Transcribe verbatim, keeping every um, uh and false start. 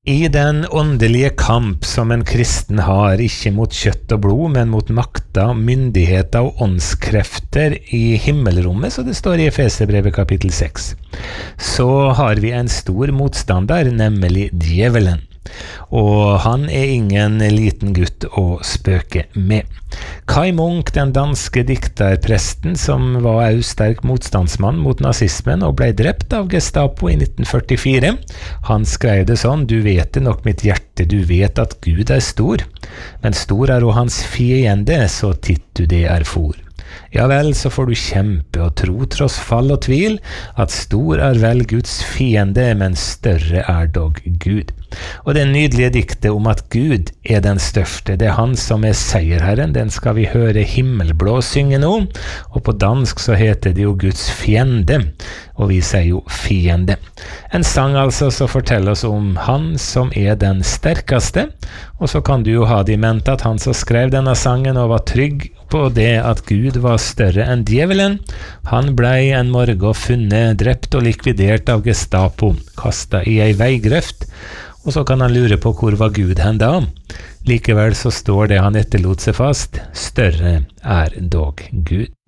I den åndelige kamp som en kristen har, ikke mot kjøtt og blod, men mot makta, myndigheter og åndskrefter i himmelrommet, så det står i Efeserbrevet kapittel seks, så har vi en stor motstander, nemlig djevelen. Og han er ingen liten gutt å spøke med. Kai Munk, den danske dikterpresten som var en sterk motstandsmann mot nazismen og ble drept av Gestapo i nitten førtifire, han skrev det sånn: «Du vet det nok mitt hjerte, du vet at Gud er stor, men stor er også hans fiende, så titt du det er for. Ja vel, så får du kjempe og tro tross fall og tvil, at stor er vel Guds fiende, men større er dog Gud.» Og det nydelige diktet om at Gud er den største, det er han som er seierherren, den skal vi høre Himmelblå synge nå, og på dansk så heter det jo Guds fiende, og vi sier jo fiende. En sang altså som forteller oss om han som er den sterkeste, og så kan du jo ha det i mente at han som skrev denne sangen og var trygg på det at Gud var større enn djevelen, han blei en morgen funnet, drept og likvidert av Gestapo, kastet i ei veigrøft, og så kan han lure på hvor var Gud hen da. Likevel så står det han etterlot seg fast: større er dog Gud.